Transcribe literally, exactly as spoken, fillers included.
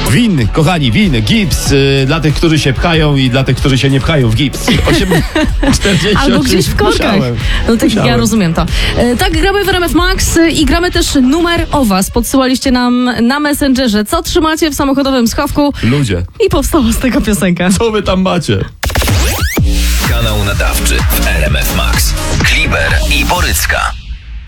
Win, kochani, win, gips y, dla tych, którzy się pchają i dla tych, którzy się nie pchają w gips. osiem czterdzieści Albo gdzieś w korkach. Musiałem. No tak, Musiałem. ja rozumiem to. E, tak, gramy w R M F Max e, i gramy też numer o was. Podsyłaliście nam na Messengerze, co trzymacie w samochodowym schowku Ludzie, i powstała z tego piosenka. co wy tam macie? Kanał nadawczy w R M F Max. Kliber i Borycka.